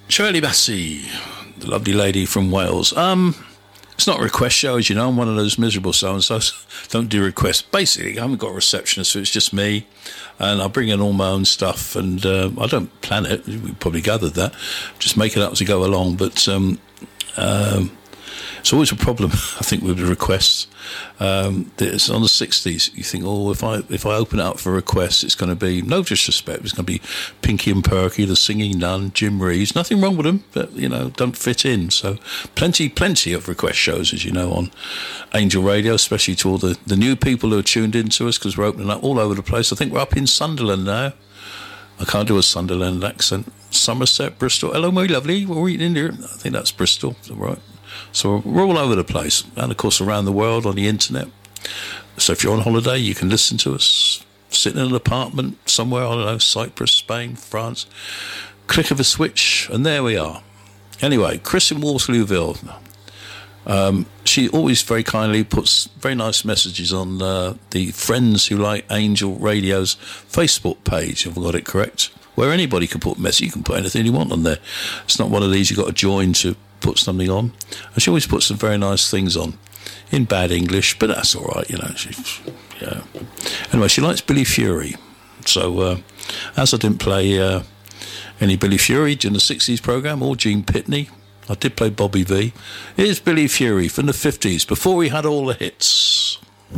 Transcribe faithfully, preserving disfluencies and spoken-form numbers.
Shirley Bassey, the lovely lady from Wales. Um, it's not a request show, as you know. I'm one of those miserable so-and-sos. Don't do requests. Basically, I haven't got a receptionist, so it's just me. And I bring in all my own stuff, and uh, I don't plan it. We probably gathered that. Just make it up as we go along. But um, um, it's always a problem, I think, with the requests. Um, it's on the sixties. You think, oh, if I if I open it up for requests, it's going to be, no disrespect, it's going to be Pinky and Perky, the Singing Nun, Jim Reeves. Nothing wrong with them, but, you know, don't fit in. So plenty, plenty of request shows, as you know, on Angel Radio, especially to all the, the new people who are tuned in to us, because we're opening up all over the place. I think we're up in Sunderland now. I can't do a Sunderland accent. Somerset, Bristol. Hello, my lovely. We're eating in here. I think that's Bristol, right? So we're all over the place, and of course around the world on the internet. So if you're on holiday, you can listen to us sitting in an apartment somewhere, I don't know, Cyprus, Spain, France. Click of a switch, and there we are. Anyway, Chris in Waterlooville. Um, she always very kindly puts very nice messages on uh, the Friends Who Like Angel Radio's Facebook page, if I got it correct, where anybody can put message. You can put anything you want on there. It's not one of these you've got to join to put something on. And she always puts some very nice things on in bad English, but that's all right, you know. She, yeah. Anyway, she likes Billy Fury. So uh, as I didn't play uh, any Billy Fury during the sixties programme or Gene Pitney, I did play Bobby V. Here's Billy Fury from the fifties, before he had all the hits.